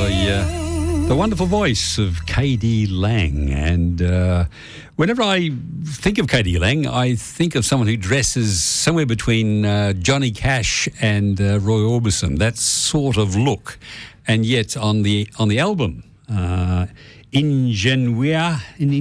the wonderful voice of K.D. Lang. And whenever I think of K.D. Lang, I think of someone who dresses somewhere between Johnny Cash and Roy Orbison, that sort of look. And yet on the album, Ingenua,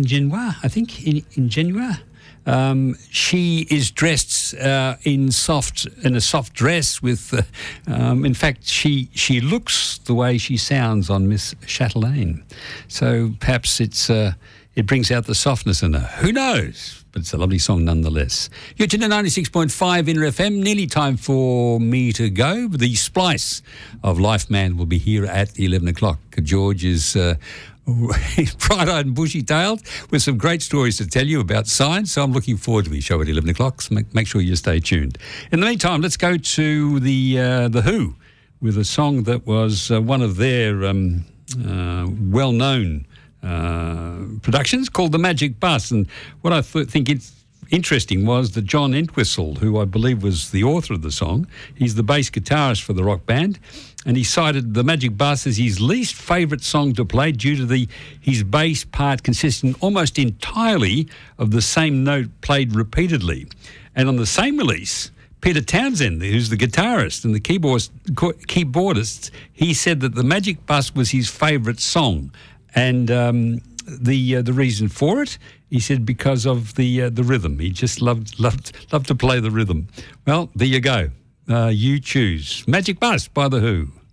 she is dressed in a soft dress with, in fact, she looks the way she sounds on Miss Chatelaine. So perhaps it brings out the softness in her. Who knows? But it's a lovely song nonetheless. You're tuned to 96.5 Inter FM. Nearly time for me to go. The splice of Life Man will be here at 11 o'clock. George is bright-eyed and bushy-tailed with some great stories to tell you about science. So I'm looking forward to his show at 11 o'clock. So make sure you stay tuned. In the meantime, let's go to the Who with a song that was one of their well-known productions called The Magic Bus. And what I think it's interesting was that John Entwistle, who I believe was the author of the song, he's the bass guitarist for the rock band, and he cited The Magic Bus as his least favourite song to play due to his bass part consisting almost entirely of the same note played repeatedly. And on the same release, Peter Townsend, who's the guitarist and the keyboardist, he said that The Magic Bus was his favourite song. And the reason for it, he said, because of the rhythm. He just loved to play the rhythm. Well, there you go. You choose. Magic Bus by The Who.